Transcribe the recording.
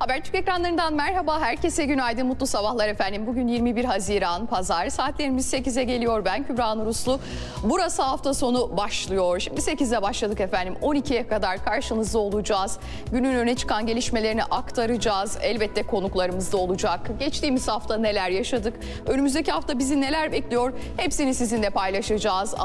Habertürk ekranlarından merhaba, herkese günaydın, mutlu sabahlar efendim. Bugün 21 Haziran Pazar, saatlerimiz 8'e geliyor. Ben Kübra Nur Uslu. Burası hafta sonu başlıyor. Şimdi 8'de başladık efendim, 12'ye kadar karşınızda olacağız. Günün öne çıkan gelişmelerini aktaracağız. Elbette konuklarımız da olacak. Geçtiğimiz hafta neler yaşadık, önümüzdeki hafta bizi neler bekliyor, hepsini sizinle paylaşacağız.